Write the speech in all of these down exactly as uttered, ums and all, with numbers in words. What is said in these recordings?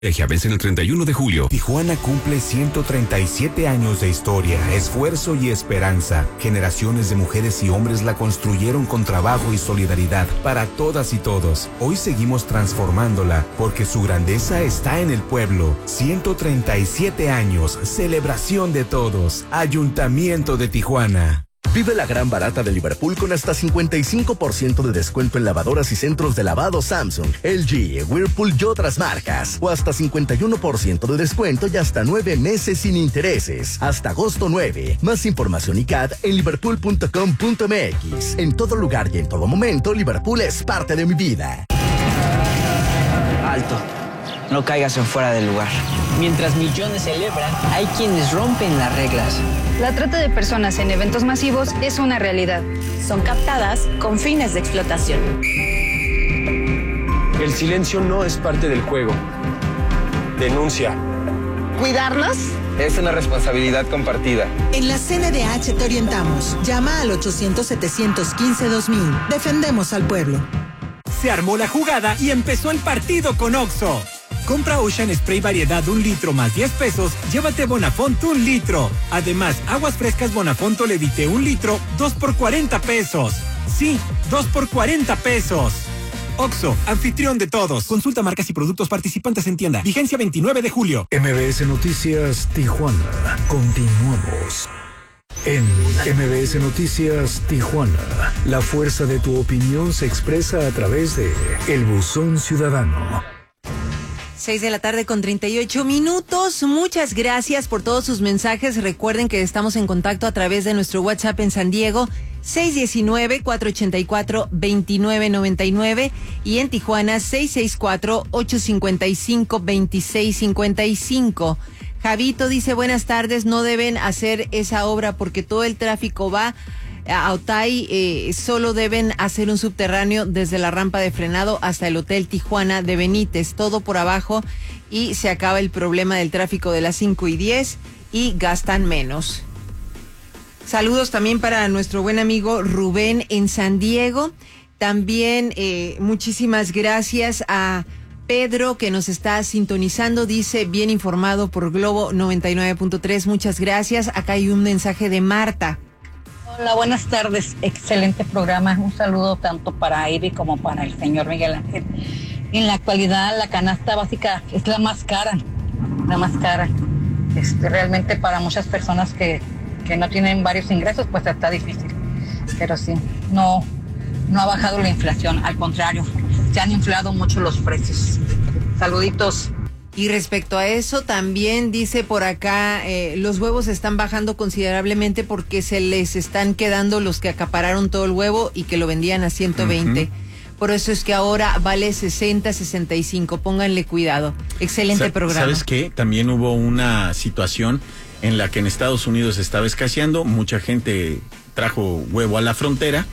Eje a vencer el treinta y uno de julio. Tijuana cumple ciento treinta y siete años de historia, esfuerzo y esperanza. Generaciones de mujeres y hombres la construyeron con trabajo y solidaridad para todas y todos. Hoy seguimos transformándola porque su grandeza está en el pueblo. ciento treinta y siete años, celebración de todos. Ayuntamiento de Tijuana. Vive la gran barata de Liverpool con hasta cincuenta y cinco por ciento de descuento en lavadoras y centros de lavado Samsung, L G, Whirlpool y otras marcas. O hasta cincuenta y uno por ciento de descuento y hasta nueve meses sin intereses. Hasta agosto nueve. Más información y C A D en liverpool punto com punto m x. En todo lugar y en todo momento, Liverpool es parte de mi vida. Alto. No caigas en fuera del lugar. Mientras millones celebran, hay quienes rompen las reglas. La trata de personas en eventos masivos es una realidad. Son captadas con fines de explotación. El silencio no es parte del juego. Denuncia. ¿Cuidarnos? Es una responsabilidad compartida. En la C N D H te orientamos. Llama al ochocientos, setecientos quince, dos mil. Defendemos al pueblo. Se armó la jugada y empezó el partido con Oxxo. Compra Ocean Spray variedad un litro más diez pesos, llévate Bonafont un litro. Además, aguas frescas Bonafont Levite un litro, dos por cuarenta pesos. Sí, dos por cuarenta pesos. Oxxo, anfitrión de todos. Consulta marcas y productos participantes en tienda. Vigencia veintinueve de julio. M B S Noticias Tijuana. Continuamos. En M B S Noticias Tijuana, la fuerza de tu opinión se expresa a través de El Buzón Ciudadano. seis de la tarde con treinta y ocho minutos. Muchas gracias por todos sus mensajes. Recuerden que estamos en contacto a través de nuestro WhatsApp en San Diego, seis uno nueve, cuatro ocho cuatro, dos nueve nueve nueve y en Tijuana, seis seis cuatro, ocho cinco cinco, dos seis cinco cinco. Javito dice, buenas tardes, no deben hacer esa obra porque todo el tráfico va a Otay, eh, solo deben hacer un subterráneo desde la rampa de frenado hasta el Hotel Tijuana de Benítez, todo por abajo y se acaba el problema del tráfico de las cinco y diez y gastan menos. Saludos también para nuestro buen amigo Rubén en San Diego. También eh, muchísimas gracias a Pedro que nos está sintonizando, dice bien informado por Globo noventa y nueve punto tres. Muchas gracias. Acá hay un mensaje de Marta. Hola, buenas tardes. Excelente programa. Un saludo tanto para Ivy como para el señor Miguel Ángel. En la actualidad, la canasta básica es la más cara, la más cara. Este, realmente para muchas personas que, que no tienen varios ingresos, pues está difícil. Pero sí, no, no ha bajado la inflación, al contrario, se han inflado mucho los precios. Saluditos. Y respecto a eso, también dice por acá, eh, los huevos están bajando considerablemente porque se les están quedando los que acapararon todo el huevo y que lo vendían a ciento veinte. Uh-huh. Por eso es que ahora vale sesenta, sesenta y cinco. Pónganle cuidado. Excelente Sa- programa. ¿Sabes qué? También hubo una situación en la que en Estados Unidos estaba escaseando. Mucha gente trajo huevo a la frontera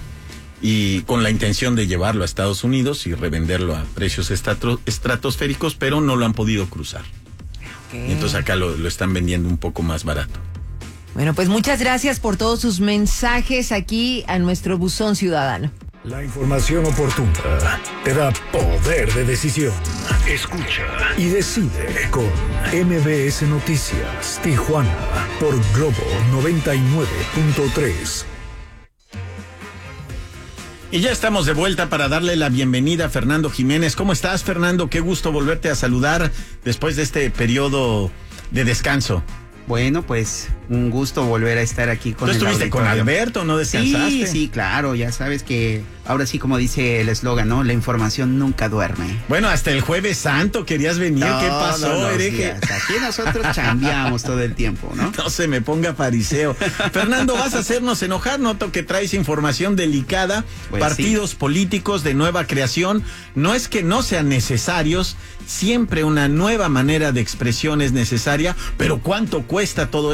y con la intención de llevarlo a Estados Unidos y revenderlo a precios estrato, estratosféricos, pero no lo han podido cruzar. Okay. Y entonces acá lo, lo están vendiendo un poco más barato. Bueno, pues muchas gracias por todos sus mensajes aquí a nuestro Buzón Ciudadano. La información oportuna te da poder de decisión. Escucha y decide con M B S Noticias Tijuana por Globo noventa y nueve punto tres. Y ya estamos de vuelta para darle la bienvenida a Fernando Jiménez. ¿Cómo estás, Fernando? Qué gusto volverte a saludar después de este periodo de descanso. Bueno, pues un gusto volver a estar aquí con el ¿Tú estuviste con Alberto, no descansaste? Sí, sí, claro, ya sabes que ahora sí, como dice el eslogan, ¿no? La información nunca duerme. Bueno, hasta el Jueves Santo querías venir, no, ¿qué pasó, no, hereje? Aquí nosotros chambeamos todo el tiempo, ¿no? No se me ponga fariseo. Fernando, vas a hacernos enojar, noto que traes información delicada, pues partidos sí. políticos de nueva creación, no es que no sean necesarios, siempre una nueva manera de expresión es necesaria, pero ¿cuánto cuesta todo esto, Fernando?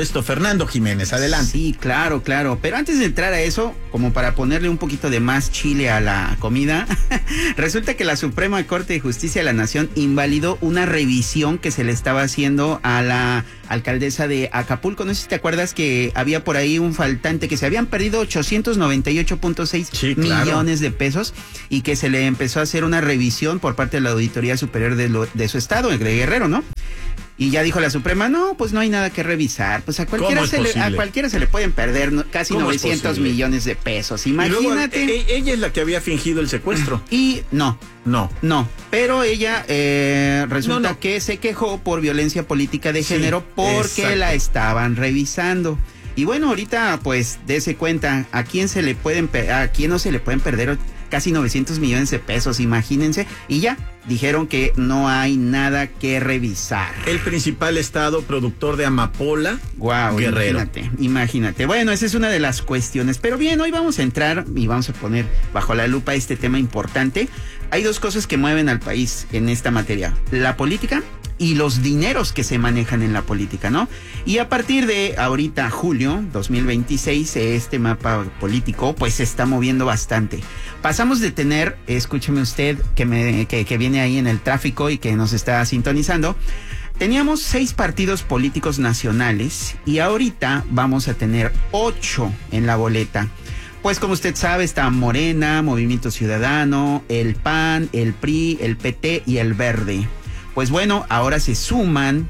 Fernando Jiménez, adelante. Sí, claro, claro. Pero antes de entrar a eso, como para ponerle un poquito de más chile a la comida, resulta que la Suprema Corte de Justicia de la Nación invalidó una revisión que se le estaba haciendo a la alcaldesa de Acapulco. No sé si te acuerdas que había por ahí un faltante, que se habían perdido ochocientos noventa y ocho punto seis sí, claro. millones de pesos y que se le empezó a hacer una revisión por parte de la Auditoría Superior de, lo, de su estado, de Guerrero, ¿no? Y ya dijo la Suprema, no, pues no hay nada que revisar. Pues a cualquiera, se le, a cualquiera se le pueden perder casi novecientos millones de pesos. Imagínate. Y luego, ella es la que había fingido el secuestro. Y no. No. No. Pero ella eh, resulta no, no. que se quejó por violencia política de sí, género porque exacto. la estaban revisando. Y bueno, ahorita pues dése cuenta a quién se le pueden a quién no se le pueden perder casi novecientos millones de pesos, imagínense, y ya dijeron que no hay nada que revisar. El principal estado productor de amapola, wow, Guerrero. Imagínate, imagínate. Bueno, esa es una de las cuestiones, pero bien, hoy vamos a entrar y vamos a poner bajo la lupa este tema importante. Hay dos cosas que mueven al país en esta materia: la política y los dineros que se manejan en la política, ¿no? Y a partir de ahorita, julio dos mil veintiséis, este mapa político pues se está moviendo bastante. Pasamos de tener, escúcheme usted que, me, que, que viene ahí en el tráfico y que nos está sintonizando, teníamos seis partidos políticos nacionales y ahorita vamos a tener ocho en la boleta. Pues como usted sabe, está Morena, Movimiento Ciudadano, el P A N, el P R I, el P T y el Verde. Pues bueno, ahora se suman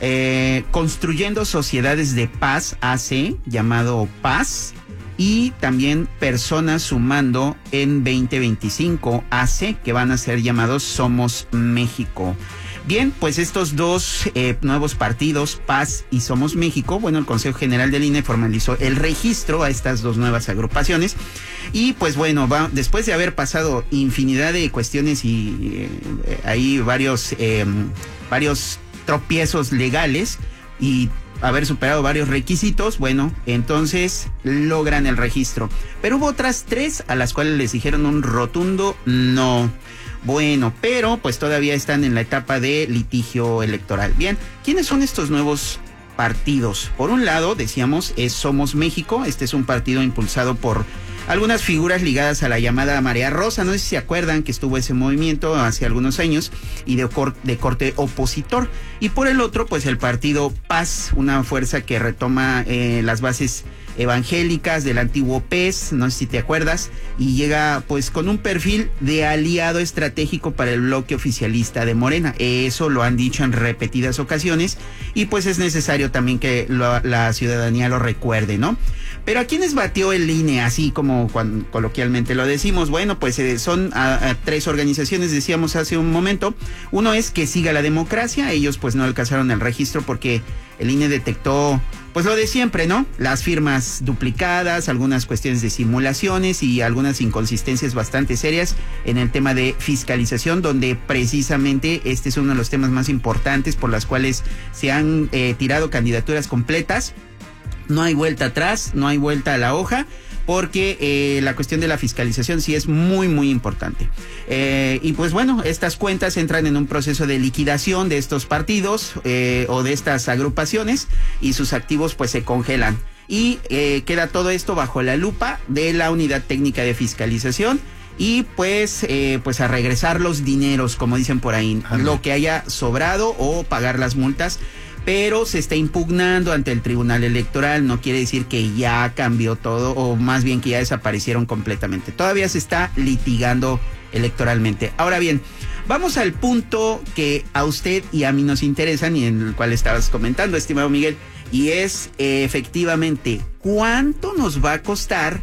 eh, Construyendo Sociedades de Paz, A C, llamado Paz, y también Personas Sumando en veinte veinticinco, A C, que van a ser llamados Somos México. Bien, pues estos dos eh, nuevos partidos, Paz y Somos México, bueno, el Consejo General del I N E formalizó el registro a estas dos nuevas agrupaciones y pues bueno, va, después de haber pasado infinidad de cuestiones y eh, hay varios, eh, varios tropiezos legales y haber superado varios requisitos, bueno, entonces logran el registro. Pero hubo otras tres a las cuales les dijeron un rotundo no. Bueno, pero pues todavía están en la etapa de litigio electoral. Bien, ¿quiénes son estos nuevos partidos? Por un lado, decíamos, es Somos México. Este es un partido impulsado por algunas figuras ligadas a la llamada Marea Rosa. No sé si se acuerdan que estuvo ese movimiento hace algunos años y de, cor- de corte opositor. Y por el otro, pues el partido Paz, una fuerza que retoma eh, las bases evangélicas del antiguo P E S, no sé si te acuerdas, y llega pues con un perfil de aliado estratégico para el bloque oficialista de Morena. Eso lo han dicho en repetidas ocasiones y pues es necesario también que lo, la ciudadanía lo recuerde, ¿no? Pero ¿a quiénes batió el I N E? Así como cuando, coloquialmente lo decimos. Bueno, pues eh, son a, a tres organizaciones, decíamos hace un momento. Uno es Que Siga la Democracia. Ellos pues no alcanzaron el registro porque el I N E detectó pues lo de siempre, ¿no? Las firmas duplicadas, algunas cuestiones de simulaciones y algunas inconsistencias bastante serias en el tema de fiscalización, donde precisamente este es uno de los temas más importantes por las cuales se han eh, tirado candidaturas completas. No hay vuelta atrás, no hay vuelta a la hoja, porque eh, la cuestión de la fiscalización sí es muy, muy importante. Eh, y pues bueno, estas cuentas entran en un proceso de liquidación de estos partidos eh, o de estas agrupaciones y sus activos pues se congelan. Y eh, queda todo esto bajo la lupa de la Unidad Técnica de Fiscalización y pues, eh, pues a regresar los dineros, como dicen por ahí, Ajá. lo que haya sobrado o pagar las multas. Pero se está impugnando ante el Tribunal Electoral, no quiere decir que ya cambió todo, o más bien que ya desaparecieron completamente. Todavía se está litigando electoralmente. Ahora bien, vamos al punto que a usted y a mí nos interesan y en el cual estabas comentando, estimado Miguel, y es eh, efectivamente, ¿cuánto nos va a costar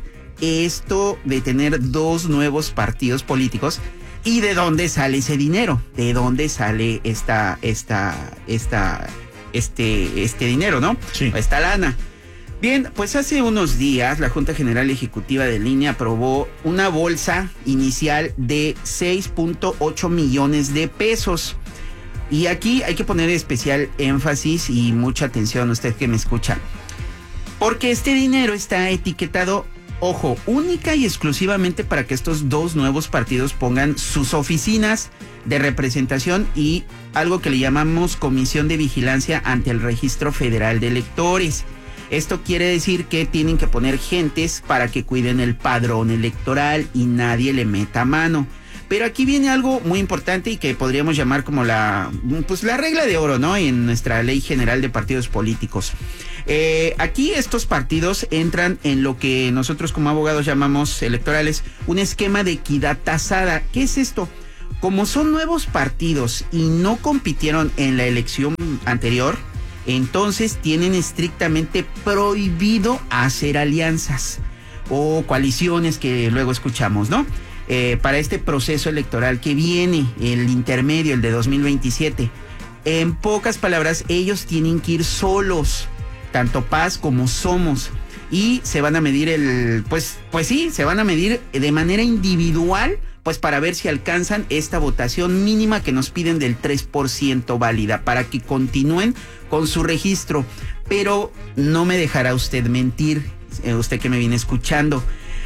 esto de tener dos nuevos partidos políticos? ¿Y de dónde sale ese dinero? ¿De dónde sale esta, esta, esta... este este dinero, ¿no? Sí. Esta lana. Bien, pues hace unos días la Junta General Ejecutiva del I N E aprobó una bolsa inicial de seis punto ocho millones de pesos. Y aquí hay que poner especial énfasis y mucha atención, usted que me escucha. Porque este dinero está etiquetado, ojo, única y exclusivamente para que estos dos nuevos partidos pongan sus oficinas de representación y algo que le llamamos Comisión de Vigilancia ante el Registro Federal de Electores. Esto quiere decir que tienen que poner gentes para que cuiden el padrón electoral y nadie le meta mano. Pero aquí viene algo muy importante y que podríamos llamar como la, pues la regla de oro, ¿no? En nuestra Ley General de Partidos Políticos. Eh, aquí estos partidos entran en lo que nosotros como abogados llamamos electorales un esquema de equidad tasada. ¿Qué es esto? Como son nuevos partidos y no compitieron en la elección anterior, entonces tienen estrictamente prohibido hacer alianzas o coaliciones que luego escuchamos, ¿no? Eh, para este proceso electoral que viene, el intermedio, el de dos mil veintisiete. En pocas palabras, ellos tienen que ir solos, tanto Paz como Somos, y se van a medir el, pues, pues sí, se van a medir de manera individual, pues para ver si alcanzan esta votación mínima que nos piden del tres por ciento válida, para que continúen con su registro. Pero no me dejará usted mentir, eh, usted que me viene escuchando.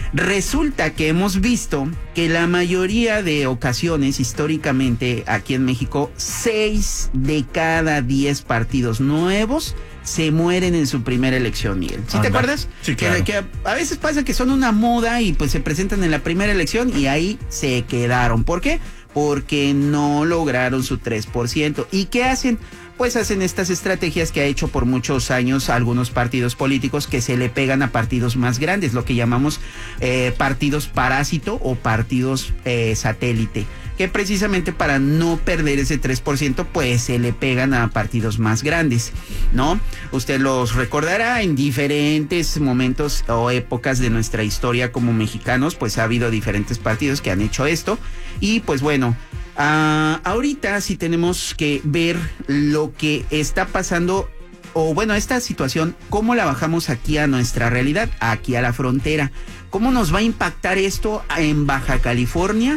Resulta que hemos visto que la mayoría de ocasiones, históricamente, aquí en México, seis de cada diez partidos nuevos se mueren en su primera elección, Miguel. ¿Sí te acuerdas? Sí, claro. Que, que a veces pasa que son una moda y pues se presentan en la primera elección y ahí se quedaron. ¿Por qué? Porque no lograron su tres por ciento. ¿Y qué hacen? Pues hacen estas estrategias que ha hecho por muchos años algunos partidos políticos, que se le pegan a partidos más grandes, lo que llamamos eh, partidos parásito o partidos eh, satélite, que precisamente para no perder ese tres por ciento, pues se le pegan a partidos más grandes, ¿no? Usted los recordará en diferentes momentos o épocas de nuestra historia como mexicanos, pues ha habido diferentes partidos que han hecho esto y pues bueno, Uh, ahorita sí tenemos que ver lo que está pasando, o bueno, esta situación, cómo la bajamos aquí a nuestra realidad, aquí a la frontera. ¿Cómo nos va a impactar esto en Baja California?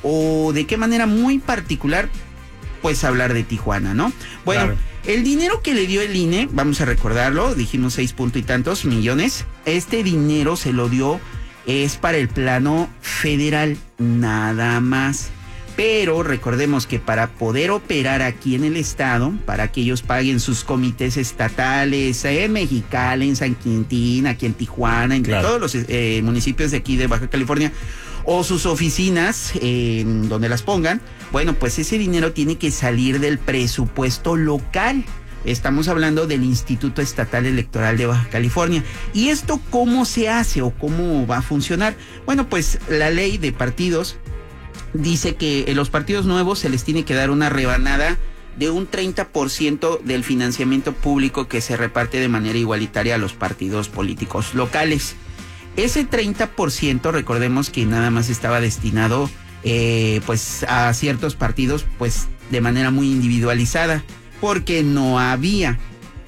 O de qué manera muy particular, pues hablar de Tijuana, ¿no? Bueno, claro. El dinero que le dio el I N E, vamos a recordarlo, dijimos seis punto y tantos millones. Este dinero se lo dio, es para el plano federal, nada más. Pero recordemos que para poder operar aquí en el estado, para que ellos paguen sus comités estatales en Mexicali, en San Quintín, aquí en Tijuana, en claro. todos los eh, municipios de aquí de Baja California, o sus oficinas, eh, donde las pongan, bueno, pues ese dinero tiene que salir del presupuesto local. Estamos hablando del Instituto Estatal Electoral de Baja California. ¿Y esto cómo se hace o cómo va a funcionar? Bueno, pues la ley de partidos dice que en los partidos nuevos se les tiene que dar una rebanada de un treinta por ciento del financiamiento público que se reparte de manera igualitaria a los partidos políticos locales. Ese treinta por ciento, recordemos que nada más estaba destinado eh, pues a ciertos partidos pues de manera muy individualizada, porque no había.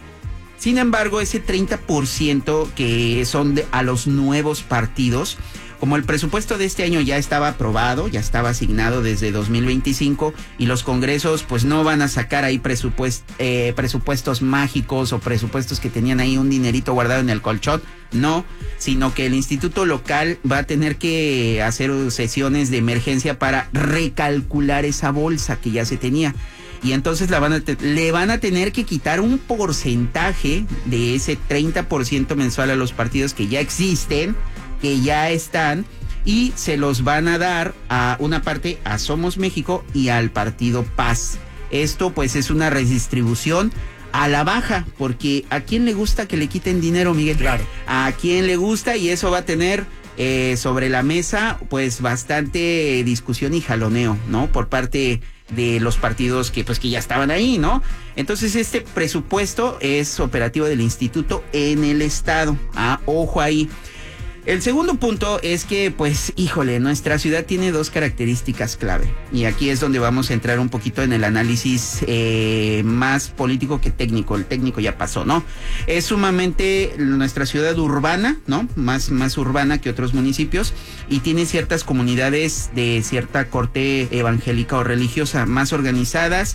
Sin embargo, ese treinta por ciento que son de, a los nuevos partidos, como el presupuesto de este año ya estaba aprobado, ya estaba asignado desde dos mil veinticinco y los congresos pues no van a sacar ahí presupuest, eh, presupuestos mágicos o presupuestos que tenían ahí un dinerito guardado en el colchón, no, sino que el instituto local va a tener que hacer sesiones de emergencia para recalcular esa bolsa que ya se tenía. Y entonces la van a te- le van a tener que quitar un porcentaje de ese treinta por ciento mensual a los partidos que ya existen, que ya están, y se los van a dar a una parte a Somos México y al Partido Paz. Esto pues es una redistribución a la baja, porque ¿a quién le gusta que le quiten dinero, Miguel? Claro. ¿A quién le gusta? Y eso va a tener eh, sobre la mesa pues bastante discusión y jaloneo, ¿no? Por parte de los partidos que pues que ya estaban ahí, ¿no? Entonces este presupuesto es operativo del instituto en el estado. Ah, ojo ahí. El segundo punto es que, pues, híjole, nuestra ciudad tiene dos características clave. Y aquí es donde vamos a entrar un poquito en el análisis eh, más político que técnico. El técnico ya pasó, ¿no? Es sumamente nuestra ciudad urbana, ¿no? Más, más urbana que otros municipios. Y tiene ciertas comunidades de cierta corte evangélica o religiosa más organizadas,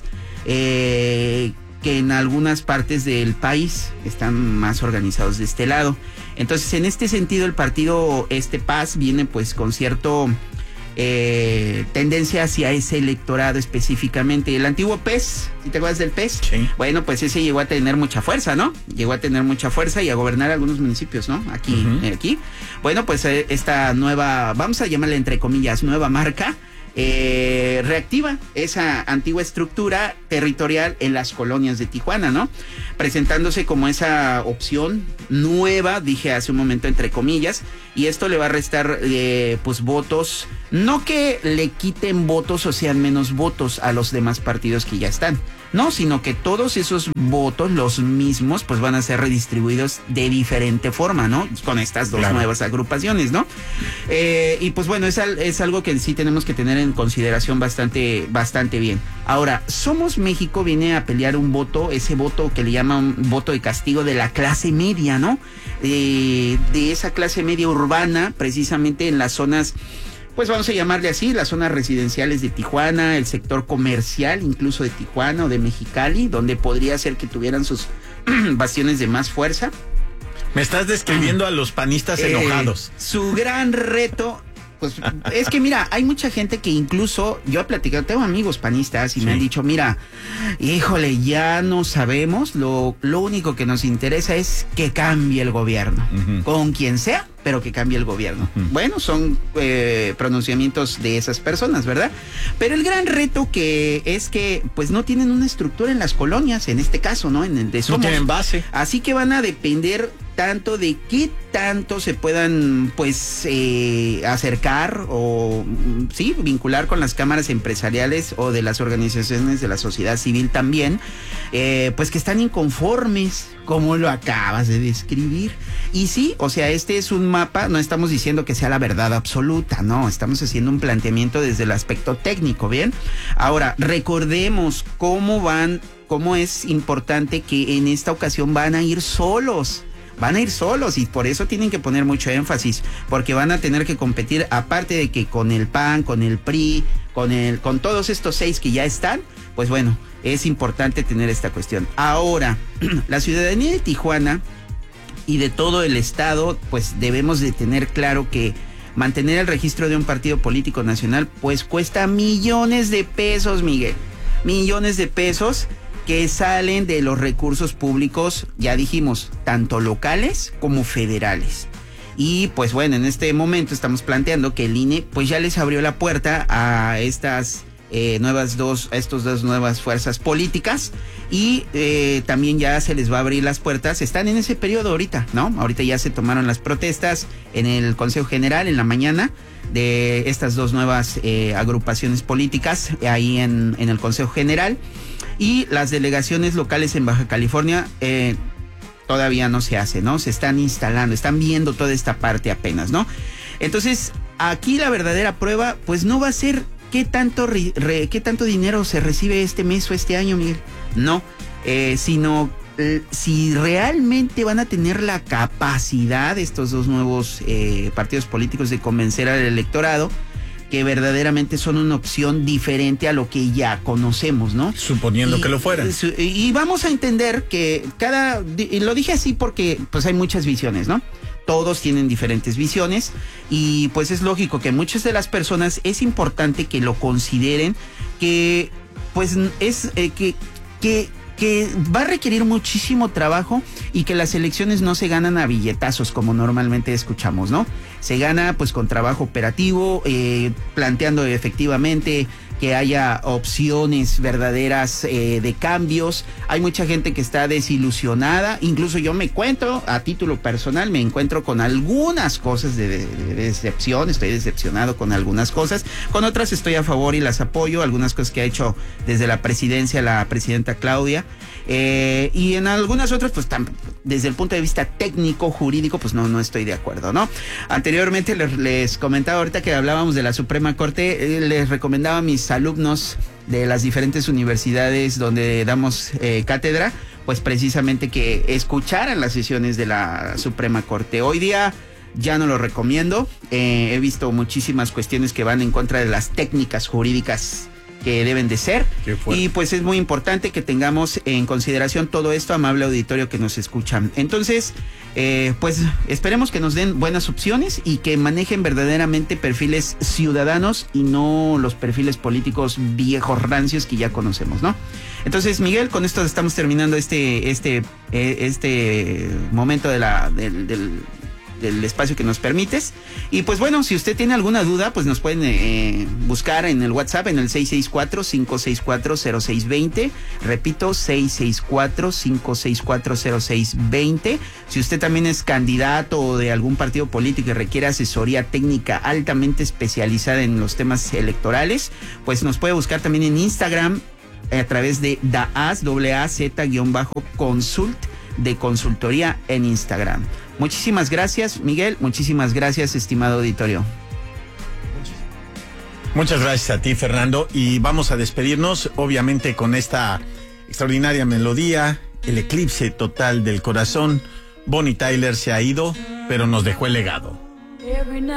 eh, que en algunas partes del país están más organizados de este lado. Entonces, en este sentido, el partido este Paz viene pues con cierto eh, tendencia hacia ese electorado específicamente. El antiguo P E S, ¿sí te acuerdas del P E S? Sí. Bueno, pues ese llegó a tener mucha fuerza, ¿no? Llegó a tener mucha fuerza y a gobernar algunos municipios, ¿no? Aquí, uh-huh. eh, aquí. Bueno, pues eh, esta nueva, vamos a llamarla entre comillas, nueva marca, Eh, reactiva esa antigua estructura territorial en las colonias de Tijuana, ¿no? Presentándose como esa opción nueva, dije hace un momento entre comillas, y esto le va a restar eh, pues votos, no que le quiten votos o sean menos votos a los demás partidos que ya están, no, sino que todos esos votos, los mismos, pues van a ser redistribuidos de diferente forma, ¿no? Con estas dos claro. nuevas agrupaciones, ¿no? Eh, y pues bueno, es, al, es algo que sí tenemos que tener en consideración bastante, bastante bien. Ahora, Somos México viene a pelear un voto, ese voto que le llaman voto de castigo de la clase media, ¿no? Eh, de esa clase media urbana, precisamente en las zonas, pues vamos a llamarle así, las zonas residenciales de Tijuana, el sector comercial incluso de Tijuana o de Mexicali, donde podría ser que tuvieran sus bastiones de más fuerza. Me estás describiendo a los panistas eh, enojados. Su gran reto, pues es que mira, hay mucha gente que incluso, yo he platicado, tengo amigos panistas y sí. me han dicho, mira, híjole, ya no sabemos, lo, lo único que nos interesa es que cambie el gobierno, uh-huh. con quien sea, pero que cambie el gobierno. Uh-huh. Bueno, son eh, pronunciamientos de esas personas, ¿verdad? Pero el gran reto que es que pues no tienen una estructura en las colonias, en este caso, ¿no? En el de Somos. No tienen base. Así que van a depender tanto de qué tanto se puedan pues eh, acercar o sí, vincular con las cámaras empresariales o de las organizaciones de la sociedad civil también, eh, pues que están inconformes, como lo acabas de describir. Y sí, o sea, este es un mapa, no estamos diciendo que sea la verdad absoluta, no, estamos haciendo un planteamiento desde el aspecto técnico, ¿bien? Ahora, recordemos cómo van, cómo es importante que en esta ocasión van a ir solos. Van a ir solos y por eso tienen que poner mucho énfasis, porque van a tener que competir, aparte de que con el P A N, con el P R I, con el, con todos estos seis que ya están, pues bueno, es importante tener esta cuestión. Ahora, la ciudadanía de Tijuana y de todo el estado, pues debemos de tener claro que mantener el registro de un partido político nacional, pues cuesta millones de pesos, Miguel, millones de pesos, que salen de los recursos públicos, ya dijimos, tanto locales como federales. Y pues bueno, en este momento estamos planteando que el I N E pues ya les abrió la puerta a estas eh, nuevas dos, a estas dos nuevas fuerzas políticas y eh, también ya se les va a abrir las puertas. Están en ese periodo ahorita, ¿no? Ahorita ya se tomaron las protestas en el Consejo General en la mañana de estas dos nuevas eh, agrupaciones políticas ahí en, en el Consejo General. Y las delegaciones locales en Baja California eh, todavía no se hace, ¿no? Se están instalando, están viendo toda esta parte apenas, ¿no? Entonces, aquí la verdadera prueba, pues no va a ser qué tanto, re, re, qué tanto dinero se recibe este mes o este año, Miguel. No, eh, sino eh, si realmente van a tener la capacidad estos dos nuevos eh, partidos políticos de convencer al electorado que verdaderamente son una opción diferente a lo que ya conocemos, ¿no? Suponiendo y, que lo fueran. Y vamos a entender que cada, y lo dije así porque pues hay muchas visiones, ¿no? Todos tienen diferentes visiones y pues es lógico que muchas de las personas es importante que lo consideren, que pues es eh, que, que que va a requerir muchísimo trabajo y que las elecciones no se ganan a billetazos como normalmente escuchamos, ¿no? Se gana pues con trabajo operativo, eh, planteando efectivamente que haya opciones verdaderas eh, de cambios. Hay mucha gente que está desilusionada, incluso yo me encuentro, a título personal, me encuentro con algunas cosas de, de, de decepción, estoy decepcionado con algunas cosas, con otras estoy a favor y las apoyo, algunas cosas que ha hecho desde la presidencia la presidenta Claudia, eh, y en algunas otras pues tam, desde el punto de vista técnico, jurídico, pues no, no estoy de acuerdo, ¿no? Anteriormente les, les comentaba, ahorita que hablábamos de la Suprema Corte, eh, les recomendaba a mis alumnos de las diferentes universidades donde damos eh, cátedra, pues precisamente que escucharan las sesiones de la Suprema Corte. Hoy día ya no lo recomiendo, eh, he visto muchísimas cuestiones que van en contra de las técnicas jurídicas que deben de ser. Y pues es muy importante que tengamos en consideración todo esto, amable auditorio que nos escuchan. Entonces, eh, pues esperemos que nos den buenas opciones y que manejen verdaderamente perfiles ciudadanos y no los perfiles políticos viejos rancios que ya conocemos, ¿no? Entonces, Miguel, con esto estamos terminando este este eh, este momento de la del, del del espacio que nos permites. Y pues bueno, si usted tiene alguna duda, pues nos pueden eh, buscar en el WhatsApp en el seis seis cuatro, cinco seis cuatro, cero seis dos cero. Repito, seis seis cuatro, cinco seis cuatro, cero seis dos cero. Si usted también es candidato de algún partido político y requiere asesoría técnica altamente especializada en los temas electorales, pues nos puede buscar también en Instagram a través de daaz, doble A Z guión bajo consult, de consultoría en Instagram. Muchísimas gracias, Miguel. Muchísimas gracias, estimado auditorio. Muchas gracias a ti, Fernando. Y vamos a despedirnos, obviamente, con esta extraordinaria melodía, el eclipse total del corazón. Bonnie Tyler se ha ido, pero nos dejó el legado.